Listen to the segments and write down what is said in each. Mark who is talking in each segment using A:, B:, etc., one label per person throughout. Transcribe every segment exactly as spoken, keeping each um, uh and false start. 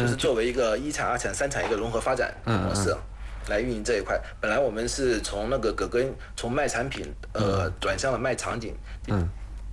A: 就是作为一个一产、二产、三产一个融合发展模式。来运营这一块，本来我们是从那个葛根从卖产品，呃，嗯、转向了卖场景。
B: 嗯。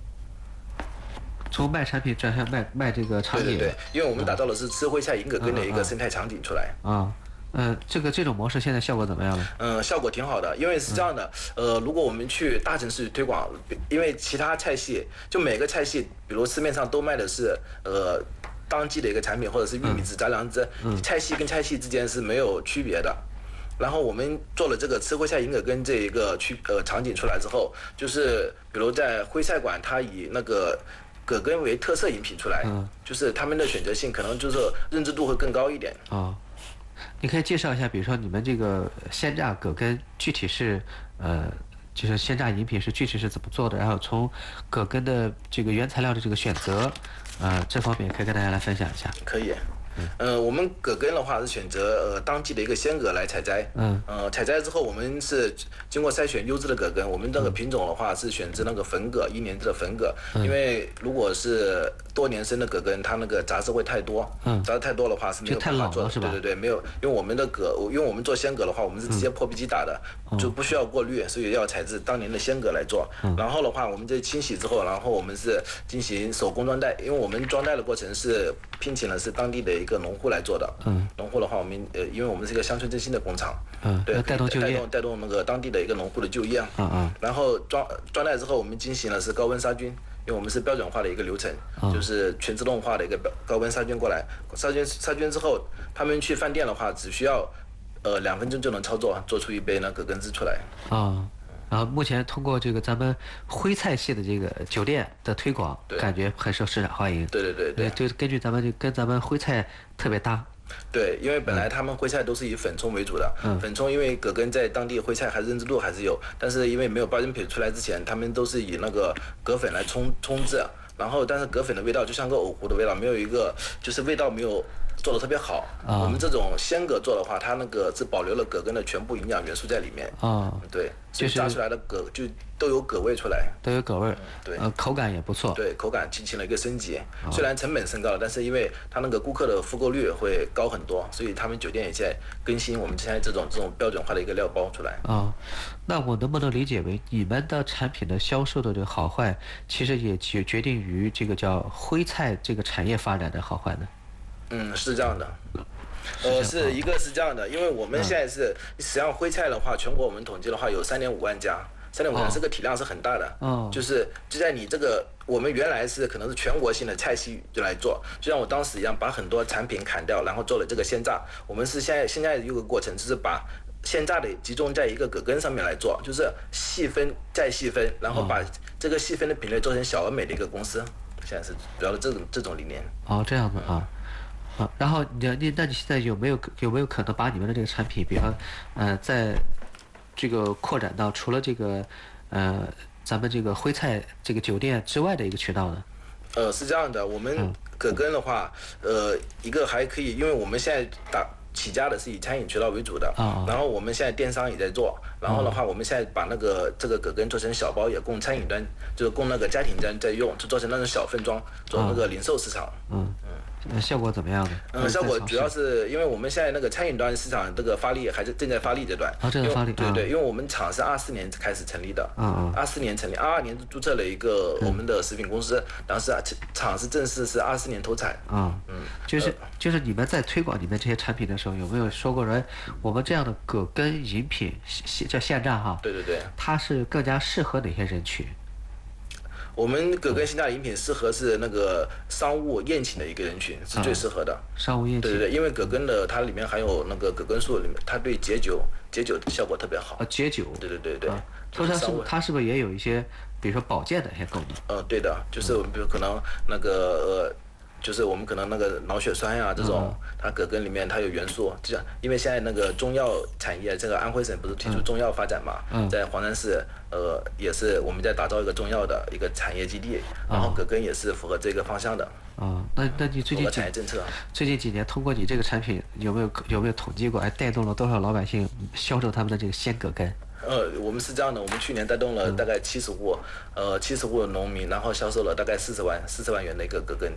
B: 从卖产品转向卖卖这个场景。
A: 对对对，因为我们打造的是吃徽菜银葛根的一个生态场景出来。
B: 啊。嗯、呃，这个这种模式现在效果怎么样了？
A: 嗯，效果挺好的，因为是这样的，嗯、呃，如果我们去大城市推广，因为其他菜系就每个菜系，比如市面上都卖的是呃当季的一个产品，或者是玉米汁、杂粮汁，嗯、菜系跟菜系之间是没有区别的。然后我们做了这个吃徽菜银葛根这一个区呃场景出来之后，就是比如在徽菜馆，它以那个葛根为特色饮品出来，嗯、就是他们的选择性可能就是认知度会更高一点。
B: 啊、哦，你可以介绍一下，比如说你们这个鲜榨葛根具体是呃，就是鲜榨饮品是具体是怎么做的？然后从葛根的这个原材料的这个选择，呃，这方面可以跟大家来分享一下。
A: 可以。呃，我们葛根的话是选择呃当季的一个鲜葛来采摘，嗯，呃，采摘之后我们是经过筛选优质的葛根，我们这个品种的话是选择那个粉葛，一年制的粉葛，嗯、因为如果是多年生的葛根，它那个杂质会太多，嗯，杂质太多的话是没有办法做的，对对对，没有，因为我们的葛，因为我们做鲜葛的话，我们是直接破壁机打的，嗯、就不需要过滤，所以要采自当年的鲜葛来做。嗯、然后的话，我们这清洗之后，然后我们是进行手工装袋，因为我们装袋的过程是聘请了是当地的一个农户来做的。嗯，农户的话，我们呃，因为我们是一个乡村振兴的工厂，
B: 嗯，对，带动就业，
A: 带动带动那个当地的一个农户的就业。嗯嗯。然后装装袋之后，我们进行了是高温杀菌，因为我们是标准化的一个流程，嗯、就是全自动化的一个高温杀菌过来。杀菌杀菌之后，他们去饭店的话，只需要呃两分钟就能操作，做出一杯那葛根汁出来。
B: 啊。然后目前通过这个咱们徽菜系的这个酒店的推广，感觉很受市场欢迎。
A: 对对对对，
B: 就根据咱们就跟咱们徽菜特别搭。
A: 对，因为本来他们徽菜都是以粉葱为主的，嗯、粉葱因为葛根在当地徽菜还是认知度还是有，但是因为没有标准品出来之前，他们都是以那个葛粉来冲冲制，然后但是葛粉的味道就像个藕糊的味道，没有一个就是味道没有做的特别好。啊、我们这种鲜葛做的话，它那个是保留了葛根的全部营养元素在里面。啊，对，就是榨出来的葛就都有葛味出来，
B: 都有葛味。
A: 嗯、对，
B: 呃，口感也不错。
A: 对，口感进行了一个升级。啊、虽然成本升高了，但是因为它那个顾客的复购率会高很多，所以他们酒店也在更新我们现在这种这种标准化的一个料包出来。
B: 啊，那我能不能理解为你们的产品的销售的这个好坏，其实也决决定于这个叫徽菜这个产业发展的好坏呢？
A: 嗯，是这样的。呃，是一个是这样的，因为我们现在是实际上徽菜的话，全国我们统计的话有三点五万家，三点五万这个体量是很大的。哦，就是就在你这个我们原来是可能是全国性的菜系就来做，就像我当时一样，把很多产品砍掉，然后做了这个鲜榨。我们是现在现在有个过程，就是把鲜榨的集中在一个葛根上面来做，就是细分再细分，然后把这个细分的品类做成小而美的一个公司。现在是主要的这种这种理念。
B: 哦，这样子啊。啊，然后你你那你现在有没有有没有可能把你们的这个产品，比方，呃，在这个扩展到除了这个，呃，咱们这个徽菜这个酒店之外的一个渠道呢？
A: 呃，是这样的，我们葛根的话，呃，一个还可以，因为我们现在打起家的是以餐饮渠道为主的，啊、然后我们现在电商也在做，然后的话，我们现在把那个这个葛根做成小包，也供餐饮端，就是供那个家庭端在用，就做成那种小分装，做那个零售市场。嗯嗯。
B: 嗯，效果怎么样呢？
A: 嗯，效果主要是因为我们现在那个餐饮端市场这个发力还是正在发力阶段。
B: 啊，正在发力。
A: 对对，因为我们厂是二四年开始成立的。嗯嗯。二四年成立，二二年注册了一个我们的食品公司，当时啊厂是正式是二四年投产。
B: 啊嗯，就是就是你们在推广你们这些产品的时候，有没有说过说我们这样的葛根饮品叫鲜榨哈？
A: 对对对。
B: 它是更加适合哪些人群？
A: 我们葛根鲜榨饮品适合是那个商务宴请的一个人群，是最适合的。
B: 商务宴请。
A: 对对对，因为葛根的它里面含有那个葛根素，里面它对解酒解酒的效果特别好。
B: 啊，解酒。
A: 对对对对。
B: 它是它是不是也有一些，比如说保健的一些功能？
A: 嗯，对的，就是我们比如可能那个呃。就是我们可能那个脑血栓呀、啊、这种，它葛根里面它有元素，就像因为现在那个中药产业，这个安徽省不是提出中药发展嘛，嗯、在黄山市呃也是我们在打造一个中药的一个产业基地，然后葛根也是符合这个方向的。
B: 啊，那那你最近
A: 产业政策，
B: 最近几年通过你这个产品有没有有没有统计过，还带动了多少老百姓销售他们的这个鲜葛根？
A: 呃，我们是这样的，我们去年带动了大概七十户，呃，七十户农民，然后销售了大概四十万四十万元的一个葛根。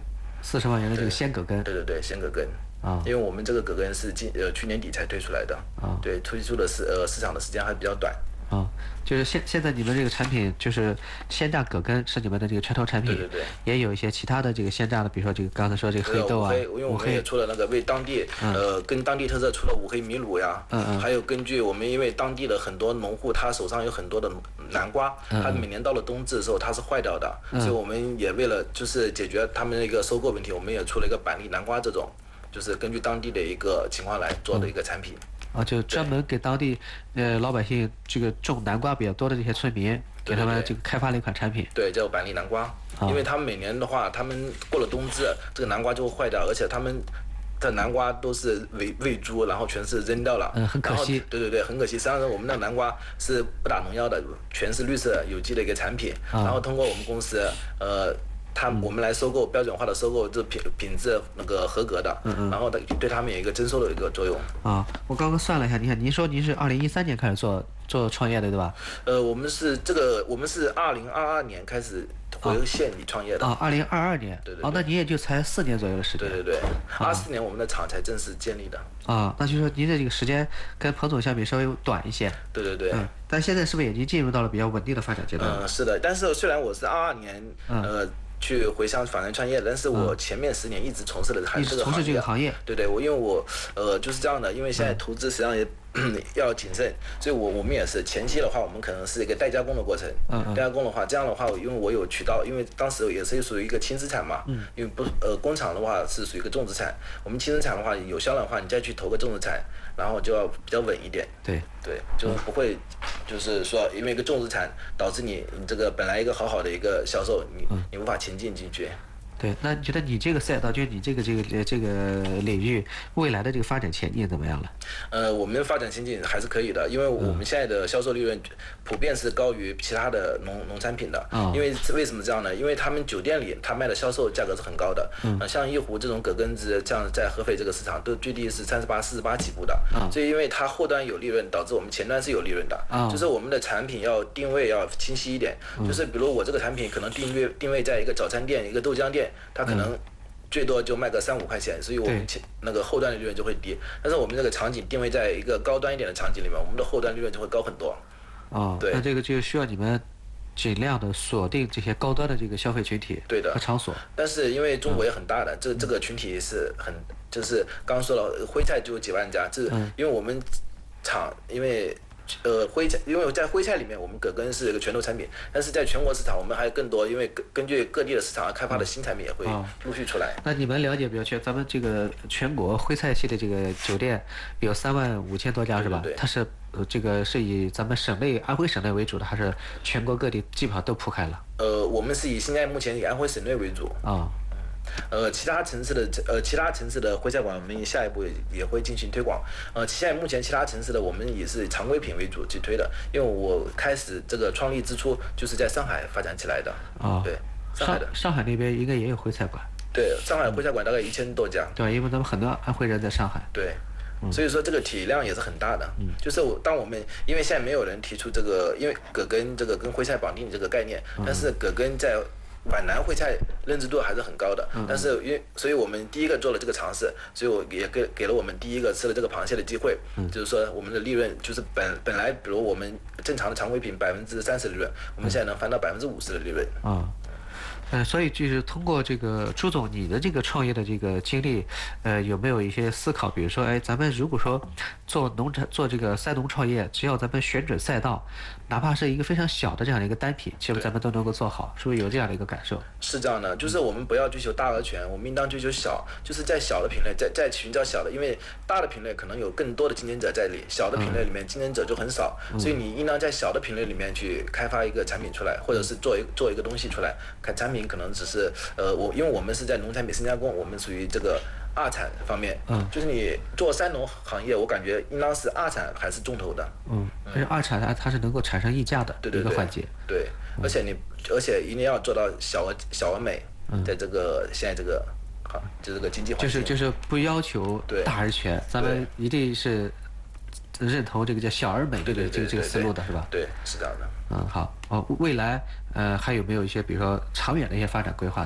B: 四十万元的这个鲜葛根。
A: 对对对，鲜葛根。
B: 啊，
A: 因为我们这个葛根是今呃去年底才推出来的。
B: 啊，
A: 对，推出的是呃市场的时间还比较短。
B: 啊，就是现现在你们这个产品就是鲜榨葛根是你们的这个拳头产品，
A: 对对对，
B: 也有一些其他的这个鲜榨的，比如说这个刚才说这个黑豆啊，
A: 因为我们也出了那个为当地、嗯、呃跟当地特色出了五黑米卤呀，
B: 嗯嗯，
A: 还有根据我们因为当地的很多农户他手上有很多的南瓜，
B: 嗯、
A: 他每年到了冬至的时候它是坏掉的，嗯、所以我们也为了就是解决他们那个收购问题，我们也出了一个板栗南瓜这种，就是根据当地的一个情况来做的一个产品。嗯
B: 啊，就专门给当地呃老百姓这个种南瓜比较多的这些村民，给他们这个开发了一款产品，
A: 对，叫板栗南瓜。
B: 啊、
A: 因为他们每年的话，他们过了冬至，这个南瓜就会坏掉，而且他们的南瓜都是喂喂猪，然后全是扔掉了，
B: 嗯，很可惜。
A: 对对对，很可惜。实际上我们的南瓜是不打农药的，全是绿色有机的一个产品，
B: 啊、
A: 然后通过我们公司呃。他我们来收购标准化的收购，这品品质那个合格的，
B: 嗯嗯，
A: 然后的对他们有一个征收的一个作用。
B: 啊，我刚刚算了一下，你看，您说您是二零一三年开始做做创业的，对吧？
A: 呃，我们是这个，我们是二零二二年开始回县里创业的。
B: 啊，二零二二年。
A: 对对。
B: 哦，那您也就才四年左右的时间。
A: 对对对，二四年我们的厂才正式建立的。
B: 啊，那就是说您的这个时间跟彭总相比稍微短一些。
A: 对对对。
B: 嗯。但现在是不是已经进入到了比较稳定的发展阶段？
A: 嗯，是的。但是虽然我是二二年，呃。去回乡返乡创业，但是我前面十年一直从事的还是这个行业。
B: 从事这个行业。
A: 对对，我因为我呃就是这样的，因为现在投资实际上也、嗯、要谨慎，所以我我们也是前期的话，我们可能是一个代加工的过程。
B: 嗯嗯。
A: 代加工的话，这样的话，因为我有渠道，因为当时也是属于一个轻资产嘛。
B: 嗯。
A: 因为不呃工厂的话是属于一个重资产，我们轻资产的话有销量的话，你再去投个重资产，然后就要比较稳一点。
B: 对。
A: 对，就不会，就是说因为一个重资产导致你你这个本来一个好好的一个销售，你、嗯、你无法前进进去。
B: 对，那你觉得你这个赛道，就是你这个这个这个领域未来的这个发展前景怎么样了？
A: 呃，我们发展前景还是可以的，因为我们现在的销售利润普遍是高于其他的农农产品的。
B: 嗯、
A: 因为为什么这样呢？因为他们酒店里他卖的销售价格是很高的。
B: 嗯。
A: 呃、像一壶这种葛根子，这样在合肥这个市场都最低是三十八、四十八起步的。
B: 嗯。
A: 所以因为它后端有利润，导致我们前端是有利润的。
B: 嗯。
A: 就是我们的产品要定位要清晰一点。嗯。就是比如我这个产品可能定位定位在一个早餐店、一个豆浆店，它可能、嗯。最多就卖个三五块钱，所以我们前那个后端的利润就会低。但是我们这个场景定位在一个高端一点的场景里面，我们的后端利润就会高很多。
B: 哦，
A: 对，
B: 那这个就需要你们尽量的锁定这些高端的这个消费群体
A: 对的
B: 和场所。
A: 但是因为中国也很大的，嗯、这这个群体是很就是刚刚说了，徽菜就有几万家，这、嗯、因为我们厂因为。呃，徽菜，因为在徽菜里面，我们葛根是一个拳头产品，但是在全国市场，我们还有更多，因为根据各地的市场而开发的新产品也会陆续出来。
B: 哦、那你们了解比较全，咱们这个全国徽菜系的这个酒店有三万五千多家是吧？
A: 对对对，
B: 它是呃这个是以咱们省内安徽省内为主的，还是全国各地基本上都铺开了？
A: 呃，我们是以现在目前以安徽省内为主
B: 啊。哦
A: 呃，其他城市的呃，其他城市的徽菜馆，我们下一步也会进行推广。呃，现在目前其他城市的我们也是常规品为主去推的，因为我开始这个创立之初就是在上海发展起来的。
B: 啊、哦，
A: 对，上海的
B: 上海那边应该也有徽菜馆。
A: 对，上海徽菜馆大概一千多家。
B: 对，因为咱们很多安徽人在上海。
A: 对。所以说这个体量也是很大的，
B: 嗯、
A: 就是我当我们因为现在没有人提出这个，因为葛根这个跟徽菜绑定这个概念，
B: 嗯、
A: 但是葛根在皖南徽菜认知度还是很高的，
B: 嗯、
A: 但是因为所以我们第一个做了这个尝试，所以我也给给了我们第一个吃了这个螃蟹的机会，
B: 嗯、
A: 就是说我们的利润就是本本来比如我们正常的常规品百分之三十的利润，我们现在能翻到百分之五十的利润。
B: 啊、嗯。呃，所以就是通过这个朱总你的这个创业的这个经历，呃，有没有一些思考？比如说，哎，咱们如果说做农产做这个赛农创业，只要咱们选准赛道，哪怕是一个非常小的这样的一个单品，其实咱们都能够做好，是不是有这样的一个感受？
A: 是这样的，就是我们不要追求大而全，我们应当追求小，就是在小的品类，在在寻找小的，因为大的品类可能有更多的竞争者在里，小的品类里面竞争者就很少，
B: 嗯、
A: 所以你应当在小的品类里面去开发一个产品出来，或者是做一做一个东西出来，看产品可能只是呃，我因为我们是在农产品深加工，我们属于这个二产方面，
B: 嗯，
A: 就是你做三农行业，我感觉应当是二产还是重头的，
B: 嗯，但是二产它它是能够产生溢价的一个环节，
A: 对，对对
B: 嗯、
A: 而且你而且一定要做到小而小而美，
B: 嗯、
A: 在这个现在这个好就这个经济环境，
B: 就是就是不要求大而全，咱们一定是认同这个叫小而美这个这个这个思路的是吧？
A: 对，是这样的。
B: 嗯，好哦，未来呃还有没有一些比如说长远的一些发展规划的？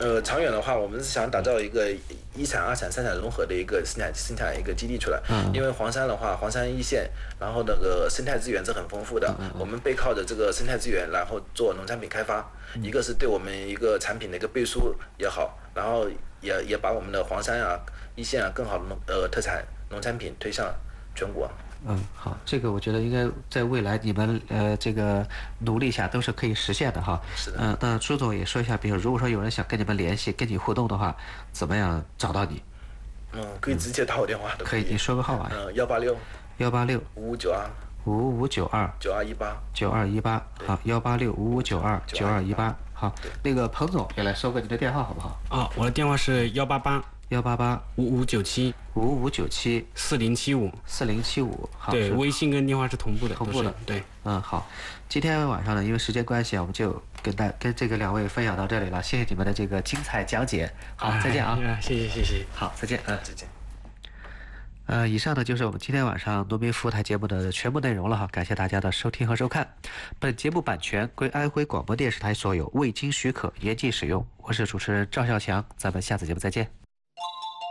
A: 呃，长远的话，我们是想打造一个一产、二产、三产融合的一个生产生产一个基地出来。嗯。因为黄山的话，黄山一线，然后那个生态资源是很丰富的。嗯嗯。我们背靠着这个生态资源，然后做农产品开发，嗯、一个是对我们一个产品的一个背书也好，然后也也把我们的黄山啊、一线啊更好的农呃特产农产品推向全国。
B: 嗯，好，这个我觉得应该在未来你们呃这个努力下都是可以实现的哈。
A: 是的。
B: 嗯、呃，那朱总也说一下，比如如果说有人想跟你们联系、跟你互动的话，怎么样找到你？
A: 嗯，可以直接打我电话都
B: 可以。可以，你说个号码。
A: 嗯，幺八六。
B: 幺八六。
A: 五五九二。
B: 五五九二。
A: 九二一八。
B: 九二一八。好，幺八六五五九二九二一八。好，那个彭总也来说个你的电话好不好？
C: 啊，我的电话是幺八八。
B: 幺八八
C: 五五九七
B: 五五九七
C: 四零七五
B: 四零七五，好，
C: 对，微信跟电话是同步的，
B: 同步的，
C: 对，
B: 嗯，好，今天晚上呢，因为时间关系啊，我们就跟大跟这个两位分享到这里了，谢谢你们的这个精彩讲解，好，再见啊，
C: 谢谢谢谢，
B: 好，再见，嗯，
A: 再见。
B: 呃，以上呢就是我们今天晚上农民服务台节目的全部内容了哈，感谢大家的收听和收看。本节目版权归安徽广播电视台所有，未经许可严禁使用。我是主持人赵孝强，咱们下次节目再见。